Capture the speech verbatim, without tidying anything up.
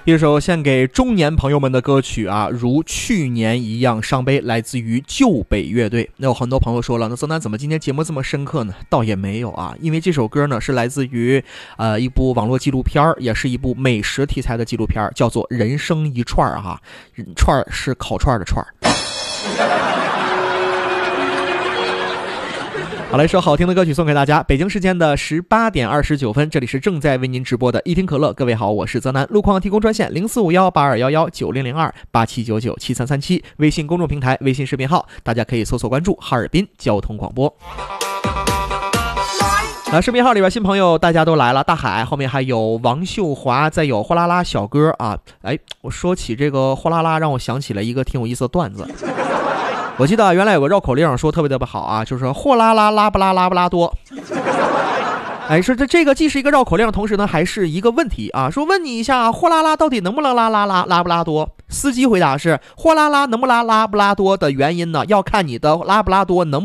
一首献给中年朋友们的歌曲啊，如去年一样伤悲，来自于旧北乐队。那有很多朋友说了，那泽南怎么今天节目这么深刻呢？倒也没有啊，因为这首歌呢是来自于呃一部网络纪录片，也是一部美食题材的纪录片，叫做《人生一串》哈，串是烤串的串。好了，一首好听的歌曲送给大家。北京时间的十八点二十九分，这里是正在为您直播的一听可乐。各位好，我是泽南。路况提供专线零四五幺八二幺幺九零零二八七九九七三三七，微信公众平台、微信视频号，大家可以搜索关注哈尔滨交通广播。那视频号里边新朋友大家都来了，大海后面还有王秀华，再有货拉拉小哥啊。哎，我说起这个货拉拉，让我想起了一个挺有意思的段子。我记得原来有个绕口令说特别特别好啊，就是说货拉拉拉布拉拉布拉多。哎，说这这个既是一个绕口令，同时呢还是一个问题啊。说问你一下，货拉拉到底能不能拉拉拉拉布拉多？司机回答是货拉拉能不拉拉布拉多的原因呢，要看你的拉布拉多能不